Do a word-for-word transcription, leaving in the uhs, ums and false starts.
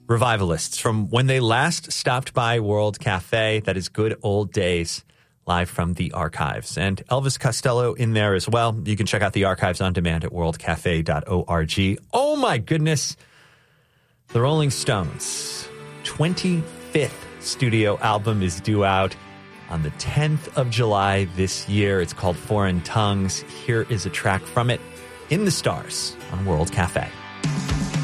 Revivalists from when they last stopped by World Cafe. That is Good Old Days, live from the archives. And Elvis Costello in there as well. You can check out the archives on demand at world cafe dot org. Oh my goodness. The Rolling Stones' twenty-fifth studio album is due out on the tenth of July this year. It's called Foreign Tongues. Here is a track from it, In the Stars, on World Cafe.